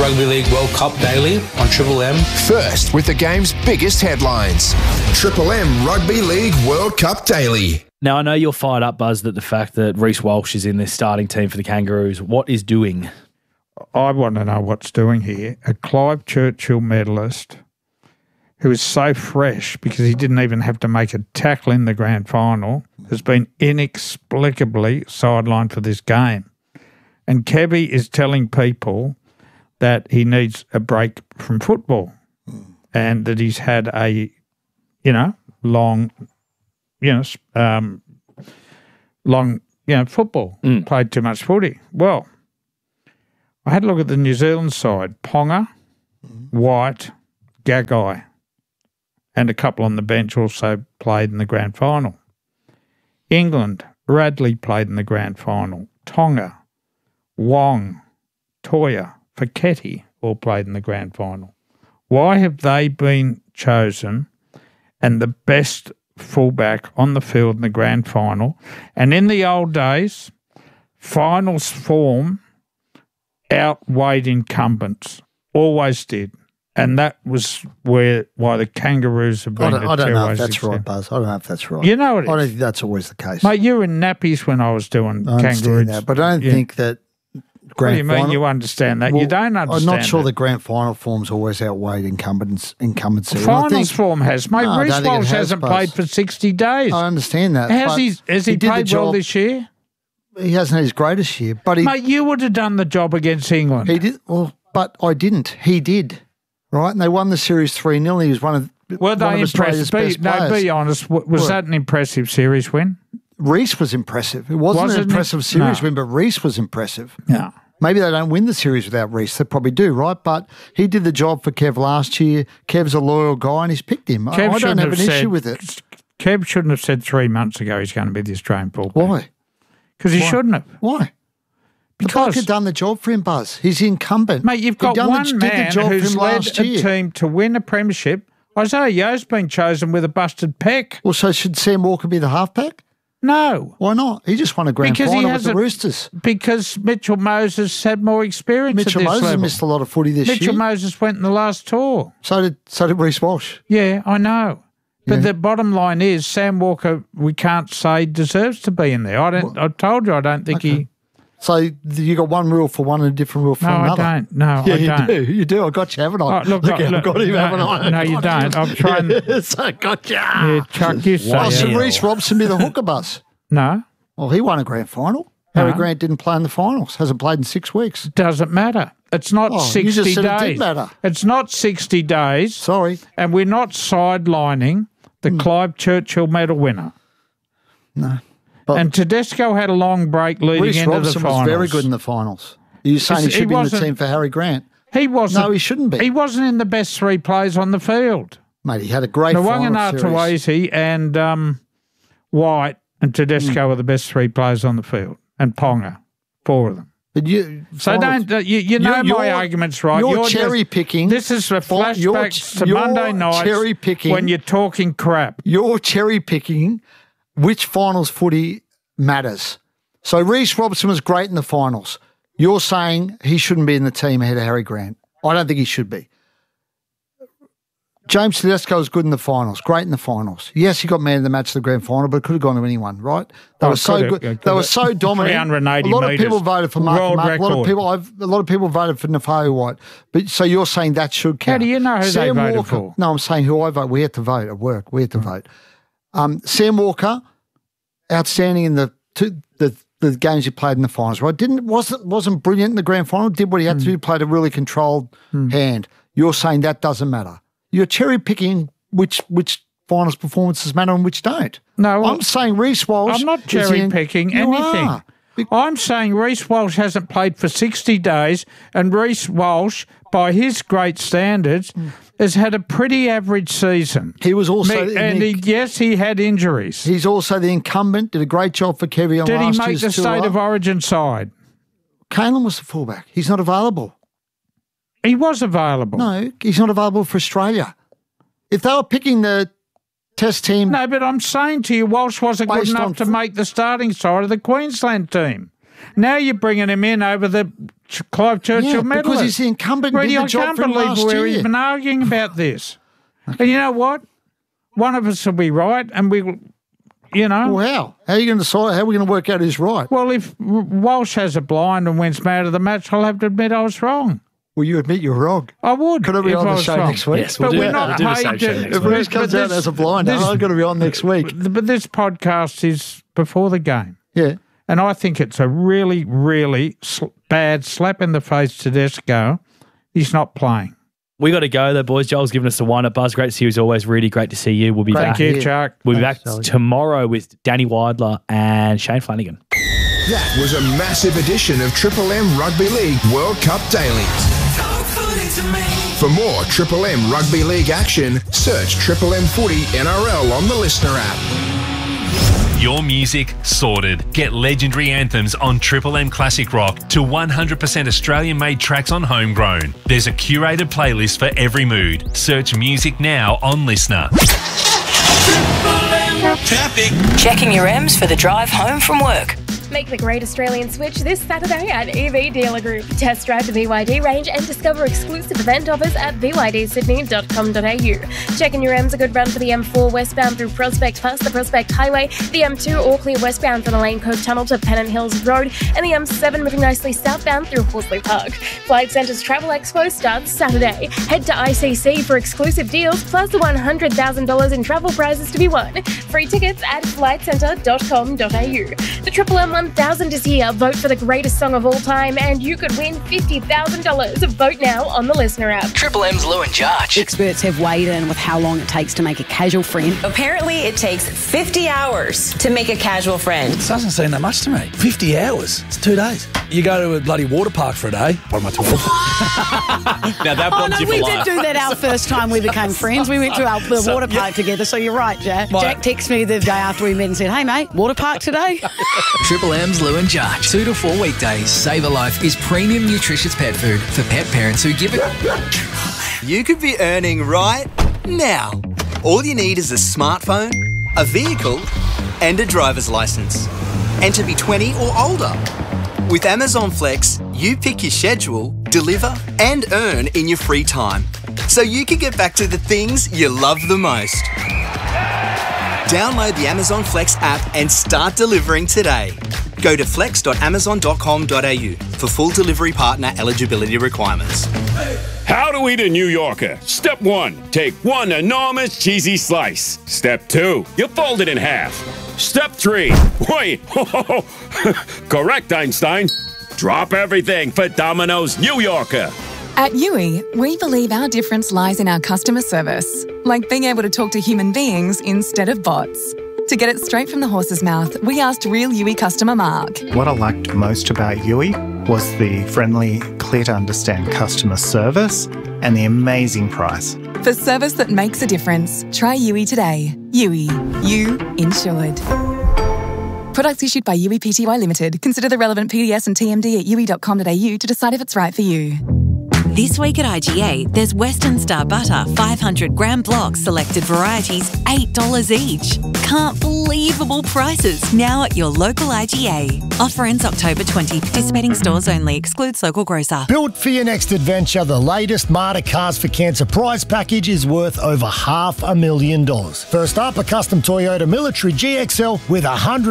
Rugby League World Cup Daily on Triple M. First, with the game's biggest headlines. Triple M Rugby League World Cup Daily. Now, I know you're fired up, Buzz, at the fact that Reece Walsh is in this starting team for the Kangaroos. What is doing? I want to know what's doing here. A Clive Churchill medalist who is so fresh because he didn't even have to make a tackle in the grand final has been inexplicably sidelined for this game. And Kevy is telling people that he needs a break from football and that he's had a, long football, played too much footy. Well, I had a look at the New Zealand side. Ponga, White, Gagai, and a couple on the bench also played in the grand final. England, Radley played in the grand final. Tonga, Wong, Toya, Fekete all played in the grand final. Why have they been chosen and the best fullback on the field in the grand final? And in the old days, finals form outweighed incumbents, always did. And that was why the Kangaroos have been I don't know if that's right, Buzz. I don't know if that's right. You know it is. I don't think that's always the case. Mate, you were in nappies when I was doing Kangaroos. That, but I don't think that What grand do you mean final, you understand that? Well, you don't understand I'm not sure it. the grand final form's always outweighed incumbency. Finals form has. Mate, No, I Reece don't think it Walsh has, hasn't Buzz. played for 60 days. I understand that. Has he did the played well job. this year? He hasn't had his greatest year, but he Mate, you would have done the job against England. he did. Well, but I didn't. He did. Right, and they won the series 3-0. He was one of Were they Australia's impressive? best players. Be honest. Was that an impressive series win? Reece was impressive. It wasn't an impressive series win, but Reece was impressive. Yeah. Maybe they don't win the series without Reece. They probably do, right? But he did the job for Kev last year. Kev's a loyal guy, and he's picked him. I don't have an issue with it. Kev shouldn't have said 3 months ago he's going to be the Australian fullback. Why? Because he shouldn't have. Why? The bloke had done the job for him, Buzz. He's the incumbent. Mate, you've got one man who's led a team to win a premiership. Isaiah Yeo's been chosen with a busted pec. Well, so should Sam Walker be the halfback? No. Why not? He just won a grand final with the Roosters. Because Mitchell Moses had more experience at this level. Mitchell Moses missed a lot of footy this year. Mitchell Moses went in the last tour. So did Reece Walsh. Yeah, I know. But the bottom line is Sam Walker, we can't say deserves to be in there. I told you I don't think he... So you got one rule for one and a different rule for another. No, I don't. No, yeah, I don't. You do. You do. I got you, haven't I? Oh, look, I've got him, haven't I? No, you don't. I'm trying. So I got you. Yeah, Chuck, you say should Reece Robson be the hooker, Buzz? No. Well, he won a grand final. Harry Grant didn't play in the finals. Hasn't played in 6 weeks. Doesn't matter. It's not 60 you just said days. It did matter. It's not 60 days. Sorry. And we're not sidelining the Clive Churchill medal winner. No. And Tedesco had a long break leading Reece into Robson the finals. was very good in the finals. Are you saying he should be in the team for Harry Grant? He wasn't. No, he shouldn't be. He wasn't in the best 3 players on the field. Mate, he had a great final series. Nawaqanatuwaiti and White and Tedesco were the best 3 players on the field. And Ponga, 4 of them. But you know my argument's right. You're cherry picking. This is a flashback to Monday night cherry picking when you're talking crap. You're cherry picking which finals footy matters. So Reece Robson was great in the finals. You're saying he shouldn't be in the team ahead of Harry Grant. I don't think he should be. James Tedesco was good in the finals, great in the finals. Yes, he got man of the match in the grand final, but it could have gone to anyone, right? They were so good. They were so dominant. 380 a lot of people voted for Mark. A lot of people voted for Nafau White. But so you're saying that should count? How do you know who Sam they voted Walker, for? No, I'm saying who I vote. We had to vote at work. We had to vote. Sam Walker, outstanding in the games he played in the finals. Right? Wasn't brilliant in the grand final. Did what he had to do. Played a really controlled hand. You're saying that doesn't matter. You're cherry picking which finals performances matter and which don't. No, I'm saying Reece Walsh. I'm not cherry picking anything. Are. I'm saying Reece Walsh hasn't played for 60 days, and Reece Walsh, by his great standards, has had a pretty average season. He was also, he had injuries. He's also the incumbent. Did a great job for Kevy on last year's tour. Did he make the State of Origin side? Caelan was the fullback. He's not available. He was available. No, he's not available for Australia. If they were picking the Test team... No, but I'm saying to you, Walsh wasn't good enough to make the starting side of the Queensland team. Now you're bringing him in over the Clive Churchill medalist. because he's the incumbent. Really, Did the I job can't for him believe last where year. he's been arguing about this. And you know what? One of us will be right, and we, you know. Well, how? How are you going to decide? How are we going to work out who's right? Well, if Walsh has a blind and wins man of the match, I'll have to admit I was wrong. Will you admit you're wrong? I would. Could I be if on I the was show wrong. next week? Yes, we'll But do we're that. not We'll do the same paid show to. next If week. Bruce comes out as a blind, I've got to be on next week. But this podcast is before the game. Yeah. And I think it's a really, really bad slap in the face to Tedesco. He's not playing. We got to go, though, boys. Joel's given us the wind-up buzz. Great to see you as always. Really great to see you. We'll be back. Thank you, Chuck. We'll be Thanks, back Charlie. tomorrow with Danny Weidler and Shane Flanagan. That was a massive edition of Triple M Rugby League World Cup Daily. For more Triple M Rugby League action, search Triple M Footy NRL on the Listener app. Your music sorted. Get legendary anthems on Triple M Classic Rock to 100% Australian-made tracks on Homegrown. There's a curated playlist for every mood. Search music now on Listener. Checking your M's for the drive home from work. Make the great Australian switch this Saturday at EV Dealer Group. Test drive the BYD range and discover exclusive event offers at bydsydney.com.au. Checking your M's a good run for the M4 westbound through Prospect past the Prospect Highway, the M2 all clear westbound from the Lane Cove Tunnel to Pennant Hills Road, and the M7 moving nicely southbound through Horsley Park. Flight Centre's Travel Expo starts Saturday. Head to ICC for exclusive deals plus the $100,000 in travel prizes to be won. Free tickets at flightcentre.com.au. The Triple M 1000 is here. Vote for the greatest song of all time and you could win $50,000. Vote now on the Listener app. Triple M's Lou and Josh. Experts have weighed in with how long it takes to make a casual friend. Apparently, it takes 50 hours to make a casual friend. It doesn't seem that much to me. 50 hours. It's 2 days. You go to a bloody water park for a day. What am I talking Now, that bonds you for we life. did do that our first time we became friends. We went to the water park together, so you're right, Jack. Jack texted me the day after we met and said, hey, mate, water park today? Triple M's Lou and Josh. 2 to 4 weekdays. Save a Life is premium nutritious pet food for pet parents who give it. You could be earning right now. All you need is a smartphone, a vehicle, and a driver's license. And to be 20 or older. With Amazon Flex, you pick your schedule, deliver, and earn in your free time. So you can get back to the things you love the most. Download the Amazon Flex app and start delivering today. Go to flex.amazon.com.au for full delivery partner eligibility requirements. How to eat a New Yorker. Step 1, take one enormous cheesy slice. Step 2, you fold it in half. Step 3, wait, correct, Einstein. Drop everything for Domino's New Yorker. At Yui, we believe our difference lies in our customer service, like being able to talk to human beings instead of bots. To get it straight from the horse's mouth, we asked real Yui customer Mark. What I liked most about Yui was the friendly, clear-to-understand customer service and the amazing price. For service that makes a difference, try Yui today. Yui, you insured. Products issued by Yui Pty Limited. Consider the relevant PDS and TMD at yui.com.au to decide if it's right for you. This week at IGA, there's Western Star Butter 500-gram blocks, selected varieties, $8 each. Can't believable prices now at your local IGA. Offer ends October 20. Participating stores only. Excludes local grocer. Built for your next adventure, the latest Marta Cars for Cancer prize package is worth over $500,000. First up, a custom Toyota Military GXL with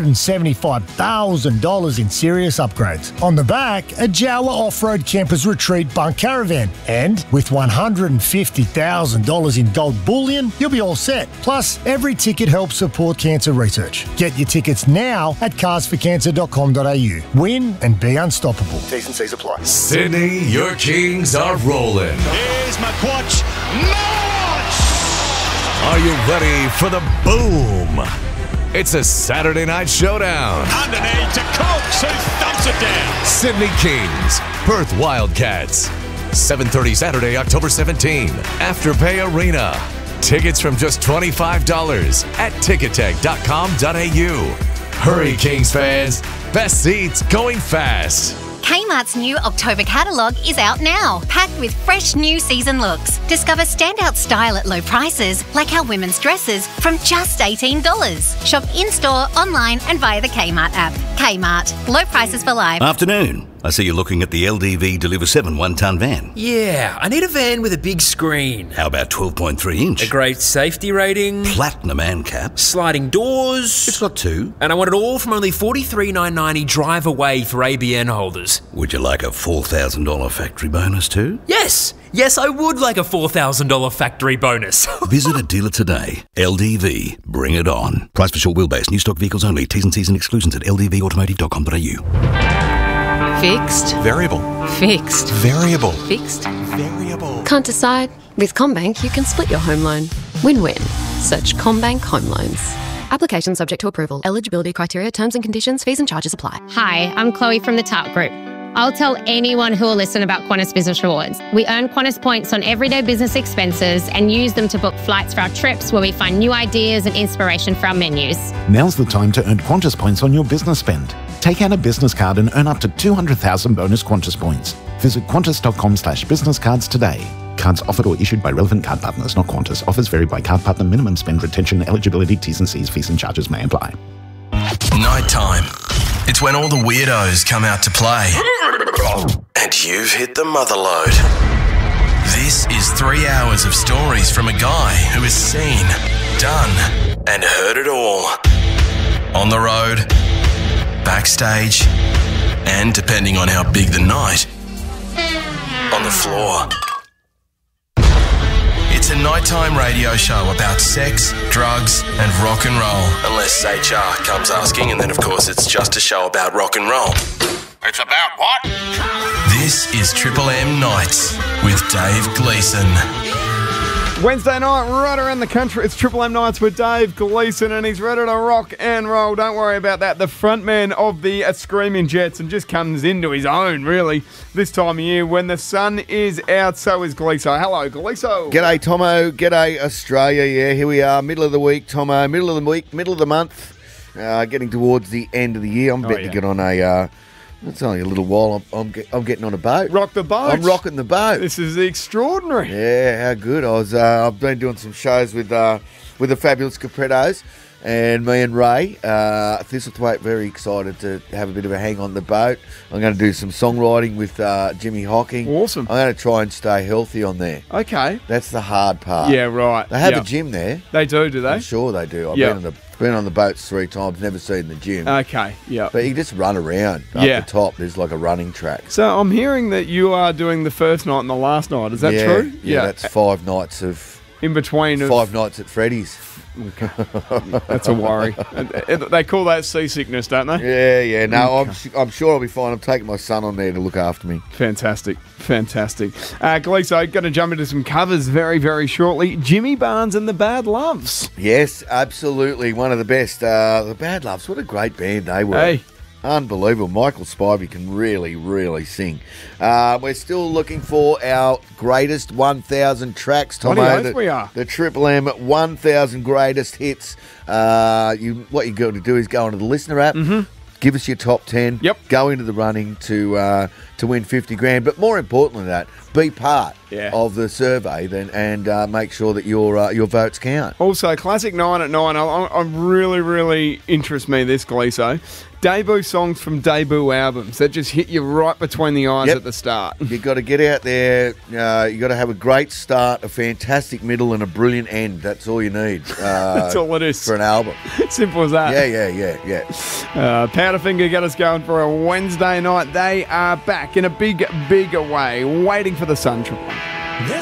$175,000 in serious upgrades. On the back, a Jawa Off-Road Campers Retreat Bunk Caravan. And with $150,000 in gold bullion, you'll be all set. Plus, every ticket helps support cancer research. Get your tickets now at carsforcancer.com.au. Win and be unstoppable. T's and C's apply. Sydney, your Kings are rolling. Here's McQuatch. March! Are you ready for the boom? It's a Saturday night showdown. Underneath to Cox, who thumps it down. Sydney Kings, Perth Wildcats. 7:30 Saturday, October 17. Afterpay Arena. Tickets from just $25 at tickettech.com.au. Hurry, Kings fans. Best seats going fast. Kmart's new October catalogue is out now, packed with fresh new season looks. Discover standout style at low prices, like our women's dresses from just $18. Shop in-store, online and via the Kmart app. Kmart. Low prices for life. Afternoon. I see you're looking at the LDV Deliver 7 one-tonne van. Yeah, I need a van with a big screen. How about 12.3 inch? A great safety rating. Platinum ANCAP. Sliding doors. It's got 2. And I want it all from only $43,990 drive away for ABN holders. Would you like a $4,000 factory bonus too? Yes! Yes, I would like a $4,000 factory bonus. Visit a dealer today. LDV. Bring it on. Price for short wheelbase. New stock vehicles only. T's and C's and exclusions at ldvautomotive.com.au. Fixed. Variable. Fixed. Variable. Fixed. Variable. Can't decide? With CommBank, you can split your home loan. Win-win. Search CommBank Home Loans. Application subject to approval. Eligibility criteria, terms and conditions, fees and charges apply. Hi, I'm Chloe from the TARP Group. I'll tell anyone who will listen about Qantas Business Rewards. We earn Qantas points on everyday business expenses and use them to book flights for our trips where we find new ideas and inspiration for our menus. Now's the time to earn Qantas points on your business spend. Take out a business card and earn up to 200,000 bonus Qantas points. Visit qantas.com/business cards today. Cards offered or issued by relevant card partners, not Qantas. Offers vary by card partner. Minimum spend, retention, eligibility, T's and C's, fees and charges may apply. Nighttime. It's when all the weirdos come out to play. And you've hit the mother load. This is 3 hours of stories from a guy who has seen, done, and heard it all. On the road, backstage, and depending on how big the night, on the floor. It's a nighttime radio show about sex, drugs, and rock and roll. Unless HR comes asking, and then of course it's just a show about rock and roll. It's about what? This is Triple M Nights with Dave Gleeson. Wednesday night, right around the country, it's Triple M Nights with Dave Gleeson, and he's ready to rock and roll. Don't worry about that. The frontman of the Screaming Jets, and just comes into his own, really, this time of year. When the sun is out, so is Gleeso. Hello, Gleeso. G'day, Tomo. G'day, Australia. Yeah, here we are, middle of the week, Tomo. Middle of the week, middle of the month. Getting towards the end of the year. I'm betting to get on a... it's only a little while. I'm getting on a boat. Rock the boat. I'm rocking the boat. This is extraordinary. Yeah, how good. I've been doing some shows with the fabulous Caprettos, and me and Ray Thistlethwaite. Very excited to have a bit of a hang on the boat. I'm going to do some songwriting with Jimmy Hocking. Awesome. I'm going to try and stay healthy on there. Okay. That's the hard part. Yeah, right. They have a gym there. They do they? I'm sure they do. I've been on the boats 3 times, never seen the gym. Okay, yeah. But you just run around up the top. There's like a running track. So I'm hearing that you are doing the first night and the last night. Is that true? Yeah, that's 5 nights of... In between of... 5 nights at Freddy's. Okay. That's a worry. They call that seasickness, don't they? Yeah. No, I'm sure I'll be fine. I'm taking my son on there to look after me. Fantastic. Gleeso, going to jump into some covers very, very shortly. Jimmy Barnes and the Bad Loves. Yes, absolutely. One of the best. The Bad Loves, what a great band they were. Hey. Unbelievable. Michael Spivey can really, really sing. We're still looking for our greatest 1,000 tracks, Tomo. We are. The Triple M 1,000 greatest hits. What you got to do is go onto the listener app. Mm-hmm. Give us your top 10. Yep. Go into the running to win 50 grand. But more importantly than that, be part of the survey and make sure that your votes count. Also, Classic 9 at 9. I really interest me, this, Gleeso. Debut songs from debut albums that just hit you right between the eyes at the start. You've got to get out there. You've got to have a great start, a fantastic middle, and a brilliant end. That's all you need. That's all it is. For an album. Simple as that. Yeah. Powderfinger got us going for a Wednesday night. They are back in a big way, waiting for the sun.